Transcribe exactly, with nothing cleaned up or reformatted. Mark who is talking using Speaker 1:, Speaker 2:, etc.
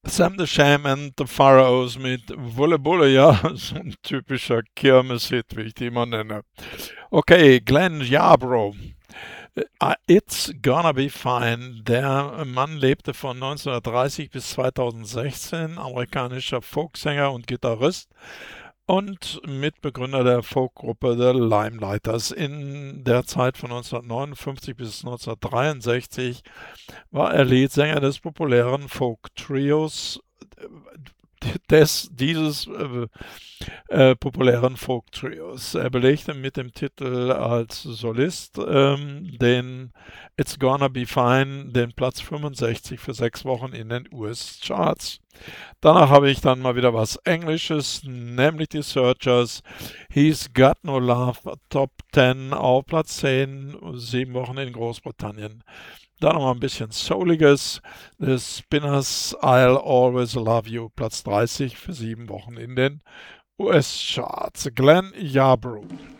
Speaker 1: Sam the Sham and the Pharaohs mit Wulle Bulle, ja, so ein typischer Kirmes-Hit, wie ich die immer nenne. Okay, Glenn Yarbrough. Uh, It's Gonna Be Fine. Der Mann lebte von neunzehnhundertdreißig bis zweitausendsechzehn, amerikanischer Folksänger und Gitarrist und Mitbegründer der Folkgruppe The Limelighters. In der Zeit von neunzehnhundertneunundfünfzig bis neunzehnhundertdreiundsechzig war er Leadsänger des populären Folk-Trios des, dieses äh, äh, populären Folk-Trios. Er belegte mit dem Titel als Solist ähm, den It's Gonna Be Fine den Platz fünfundsechzig für sechs Wochen in den U S-Charts. Danach habe ich dann mal wieder was Englisches, nämlich die Searchers. He's Got No Love, Top zehn auf Platz zehn, sieben Wochen in Großbritannien. Dann noch mal ein bisschen Souliges. The Spinners, I'll Always Love You, Platz dreißig für sieben Wochen in den U S-Charts. Glenn Yarbrough.